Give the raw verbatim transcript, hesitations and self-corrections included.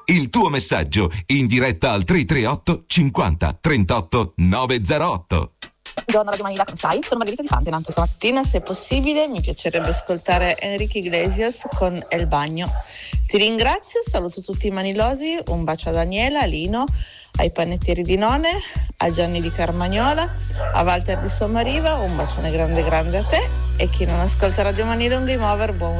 il tuo messaggio in diretta al tre tre otto cinquanta trentotto novecentootto. Buongiorno Radio Manila, come stai? Sono Margherita di Santelan. Questa mattina, se possibile, mi piacerebbe ascoltare Enrique Iglesias con El Bagno. Ti ringrazio, saluto tutti i manilosi, un bacio a Daniela, a Lino, ai panettieri di None, a Gianni di Carmagnola, a Walter di Sommariva, un bacione grande grande a te, e chi non ascolta Radio Manila un game over, buon